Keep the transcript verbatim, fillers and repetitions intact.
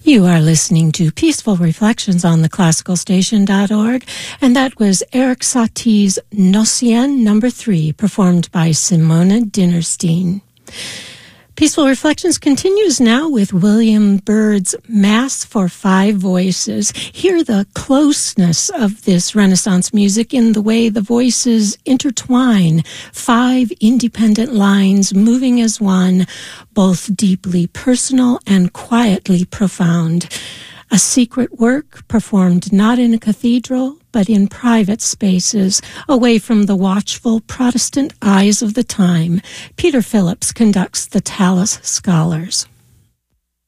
You are listening to Peaceful Reflections on the classical station dot org, and that was Eric Satie's Nocien number three, performed by Simona Dinnerstein. Peaceful Reflections continues now with William Byrd's Mass for Five Voices. Hear the closeness of this Renaissance music in the way the voices intertwine, five independent lines moving as one, both deeply personal and quietly profound. A secret work performed not in a cathedral, but in private spaces, away from the watchful Protestant eyes of the time. Peter Phillips conducts the Tallis Scholars.